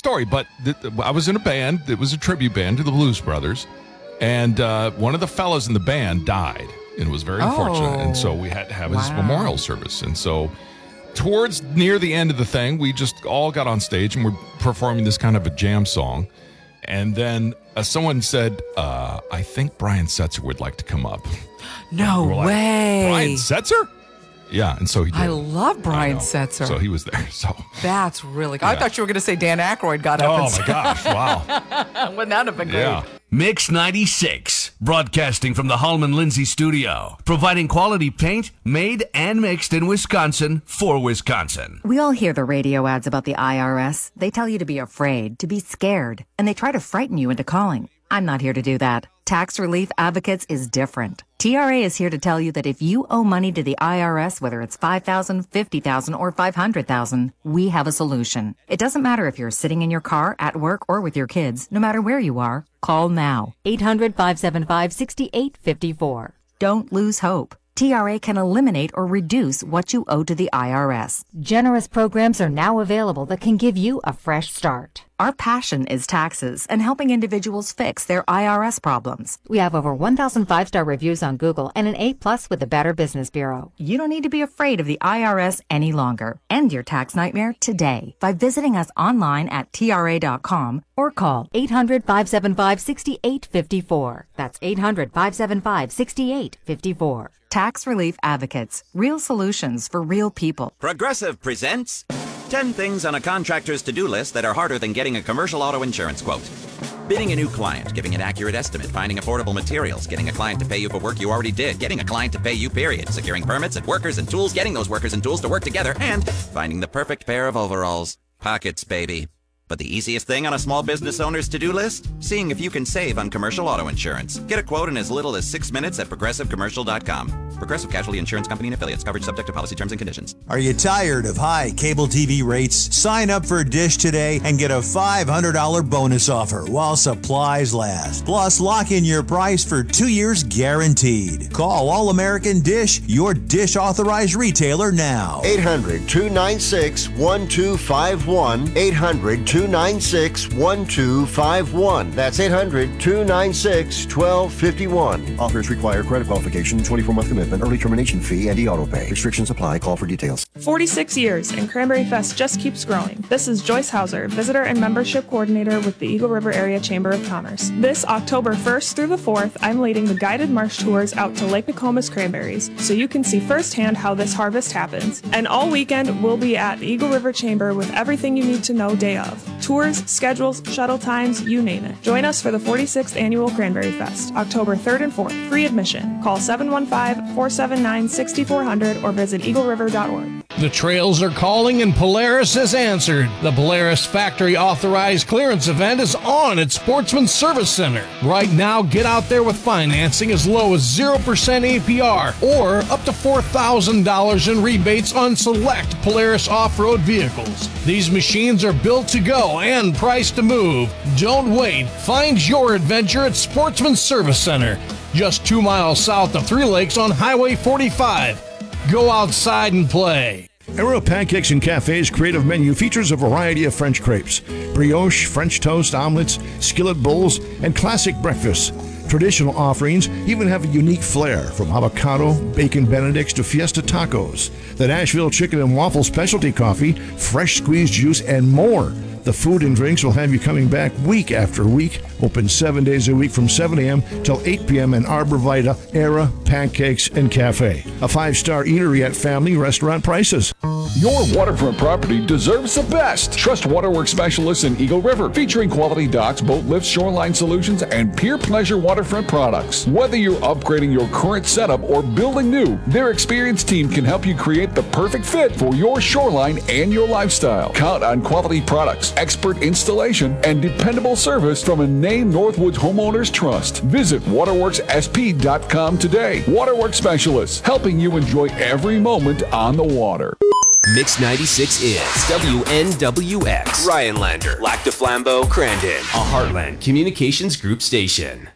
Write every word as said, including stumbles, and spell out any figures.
story. But th- I was in a band. It was a tribute band to the Blues Brothers. And uh, one of the fellows in the band died. And it was very unfortunate. Oh. And so we had to have his Wow. memorial service. And so towards near the end of the thing, we just all got on stage and we're performing this kind of a jam song. And then uh, someone said, uh, I think Brian Setzer would like to come up. No We were like, way. Brian Setzer? Yeah, and so he did. I love Brian I know. Setzer. So he was there. So That's really good. I Yeah. thought you were going to say Dan Aykroyd got up Oh and my said- gosh, wow. Wouldn't that have been great? Yeah. Mix ninety-six, broadcasting from the Hallman Lindsay studio, providing quality paint made and mixed in Wisconsin for Wisconsin. We all hear the radio ads about the I R S. They tell you to be afraid, to be scared, and they try to frighten you into calling. I'm not here to do that. Tax Relief Advocates is different. T R A is here to tell you that if you owe money to the I R S, whether it's five thousand dollars, fifty thousand dollars, or five hundred thousand dollars, we have a solution. It doesn't matter if you're sitting in your car, at work, or with your kids. No matter where you are, call now. eight hundred, five seven five, six eight five four. Don't lose hope. T R A can eliminate or reduce what you owe to the I R S. Generous programs are now available that can give you a fresh start. Our passion is taxes and helping individuals fix their I R S problems. We have over one thousand five-star reviews on Google and an A plus with the Better Business Bureau. You don't need to be afraid of the I R S any longer. End your tax nightmare today by visiting us online at T R A dot com or call eight hundred, five seven five, six eight five four. That's eight hundred, five seven five, six eight five four. Tax Relief Advocates. Real solutions for real people. Progressive presents ten things on a contractor's to-do list that are harder than getting a commercial auto insurance quote. Bidding a new client, giving an accurate estimate, finding affordable materials, getting a client to pay you for work you already did, getting a client to pay you, period, securing permits and workers and tools, getting those workers and tools to work together, and finding the perfect pair of overalls. Pockets, baby. But the easiest thing on a small business owner's to-do list? Seeing if you can save on commercial auto insurance. Get a quote in as little as six minutes at progressive commercial dot com. Progressive Casualty Insurance Company and Affiliates. Coverage subject to policy terms and conditions. Are you tired of high cable T V rates? Sign up for Dish today and get a five hundred dollars bonus offer while supplies last. Plus, lock in your price for two years guaranteed. Call All American Dish, your Dish authorized retailer now. eight hundred, two nine six, one two five one. eight hundred, two nine six, one two five one. That's eight hundred, two nine six, one two five one. Offers require credit qualification, twenty-four month commitment, early termination fee, and e-auto pay. Restrictions apply. Call for details. forty-six years, and Cranberry Fest just keeps growing. This is Joyce Hauser, Visitor and Membership Coordinator with the Eagle River Area Chamber of Commerce. This October first through the fourth, I'm leading the guided march tours out to Lake Nokomis Cranberries, so you can see firsthand how this harvest happens. And all weekend, we'll be at the Eagle River Chamber with everything you need to know day of. Tours, schedules, shuttle times, you name it. Join us for the forty-sixth Annual Cranberry Fest, October third and fourth. Free admission. Call seven one five, four seven nine, six four zero zero or visit eagle river dot org. The trails are calling and Polaris has answered. The Polaris Factory Authorized Clearance event is on at Sportsman Service Center. Right now, get out there with financing as low as zero percent A P R or up to four thousand dollars in rebates on select Polaris off-road vehicles. These machines are built to go and priced to move. Don't wait. Find your adventure at Sportsman Service Center, just two miles south of Three Lakes on Highway forty-five. Go outside and play. Aero Pancakes and Cafe's creative menu features a variety of French crepes, brioche, French toast, omelets, skillet bowls, and classic breakfasts. Traditional offerings even have a unique flair, from avocado, bacon benedicts to fiesta tacos. The Nashville Chicken and Waffle Specialty Coffee, fresh squeezed juice, and more. The food and drinks will have you coming back week after week. Open seven days a week from seven a.m. till eight p.m. in Arbor Vita, Era Pancakes and Cafe. A five-star eatery at family restaurant prices. Your waterfront property deserves the best. Trust Waterworks specialists in Eagle River, featuring quality docks, boat lifts, shoreline solutions, and Pier Pleasure waterfront products. Whether you're upgrading your current setup or building new, their experienced team can help you create the perfect fit for your shoreline and your lifestyle. Count on quality products, expert installation, and dependable service from a name Northwoods homeowners trust. Visit waterworks s p dot com today. Waterworks specialists, helping you enjoy every moment on the water. Mix ninety-six is W N W X, Rhinelander, Lac du Flambeau, Crandon, a Heartland Communications Group station.